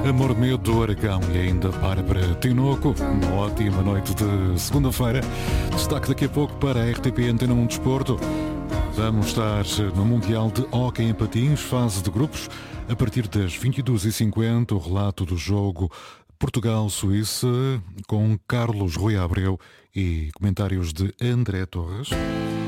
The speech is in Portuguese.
Amor, medo, Aragão e ainda para Tinoco. Uma ótima noite de segunda-feira. Destaque daqui a pouco para a RTP Antena 1 Desporto. Vamos estar no Mundial de Hóquei em Patins, fase de grupos, a partir das 22h50, o relato do jogo Portugal-Suíça, com Carlos Rui Abreu e comentários de André Torres.